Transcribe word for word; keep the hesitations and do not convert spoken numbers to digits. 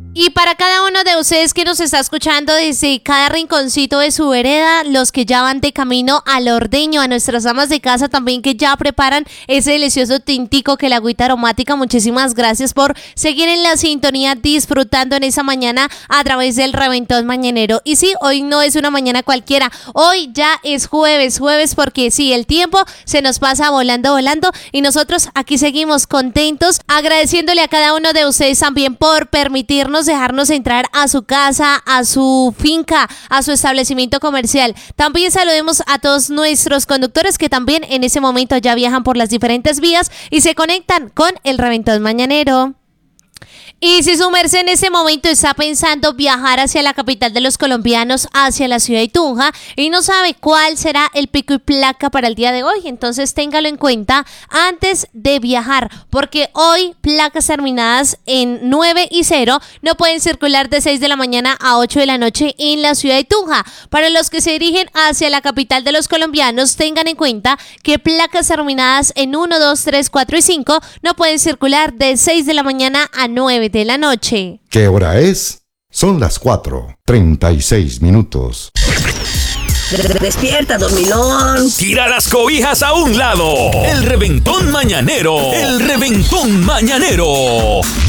Y para cada uno de ustedes que nos está escuchando desde cada rinconcito de su vereda, los que ya van de camino al ordeño, a nuestras amas de casa también que ya preparan ese delicioso tintico que la agüita aromática, muchísimas gracias por seguir en la sintonía disfrutando en esa mañana a través del Reventón Mañanero. Y sí, hoy no es una mañana cualquiera, hoy ya es jueves, jueves porque sí, el tiempo se nos pasa volando, volando y nosotros aquí seguimos contentos, agradeciéndole a cada uno de ustedes también por permitirnos dejarnos entrar a su casa, a su finca, a su establecimiento comercial. También saludemos a todos nuestros conductores que también en ese momento ya viajan por las diferentes vías y se conectan con el Reventón Mañanero. Y si su merced en ese momento está pensando viajar hacia la capital de los colombianos, hacia la ciudad de Tunja, y no sabe cuál será el pico y placa para el día de hoy, entonces téngalo en cuenta antes de viajar, porque hoy placas terminadas en nueve y cero no pueden circular de seis de la mañana a ocho de la noche en la ciudad de Tunja. Para los que se dirigen hacia la capital de los colombianos, tengan en cuenta que placas terminadas en uno, dos, tres, cuatro y cinco no pueden circular de seis de la mañana a nueve de la noche. ¿Qué hora es? Son las cuatro, treinta y seis minutos. Despierta, dormilón. Tira las cobijas a un lado. El Reventón Mañanero. El Reventón Mañanero.